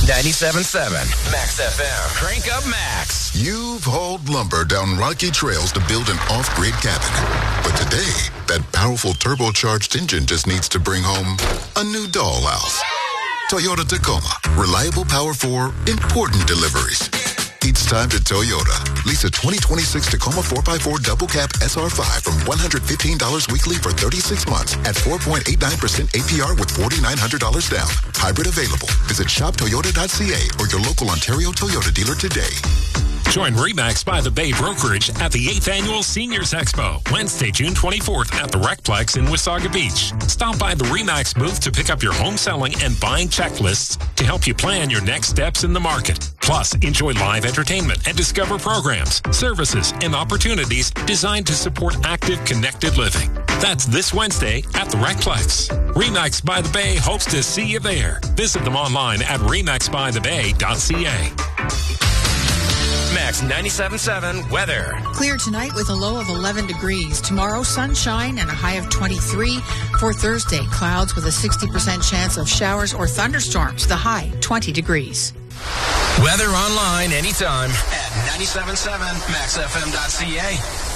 97.7 Max FM. Crank up Max. You've hauled lumber down rocky trails to build an off-grid cabin. But today, that powerful turbocharged engine just needs to bring home a new dollhouse. Toyota Tacoma. Reliable power for important deliveries. It's time to Toyota. Lease a 2026 Tacoma 4x4 double cab SR5 from $115 weekly for 36 months at 4.89% APR with $4,900 down. Hybrid available. Visit shoptoyota.ca or your local Ontario Toyota dealer today. Join RE/MAX by the Bay Brokerage at the 8th Annual Seniors Expo, Wednesday, June 24th at the Recplex in Wasaga Beach. Stop by the RE/MAX booth to pick up your home selling and buying checklists to help you plan your next steps in the market. Plus, enjoy live entertainment and discover programs, services, and opportunities designed to support active, connected living. That's this Wednesday at the Recplex. RE/MAX by the Bay hopes to see you there. Visit them online at remaxbythebay.ca. Max 97.7 weather. Clear tonight with a low of 11 degrees. Tomorrow, sunshine and a high of 23. For Thursday, clouds with a 60% chance of showers or thunderstorms. The high, 20 degrees. Weather online anytime at 97.7maxfm.ca.